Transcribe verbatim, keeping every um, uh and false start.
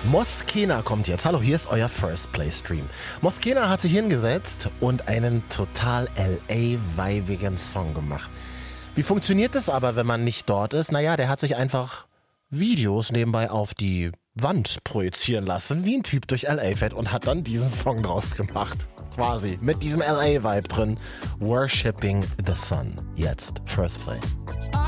Moskena kommt jetzt. Hallo, hier ist euer First Play Stream. Moskena hat sich hingesetzt und einen total L A-weibigen Song gemacht. Wie funktioniert das aber, wenn man nicht dort ist? Naja, der hat sich einfach Videos nebenbei auf die Wand projizieren lassen, wie ein Typ durch L A fährt und hat dann diesen Song draus gemacht. Quasi mit diesem L A-Vibe drin. Worshipping the Sun. Jetzt First Play.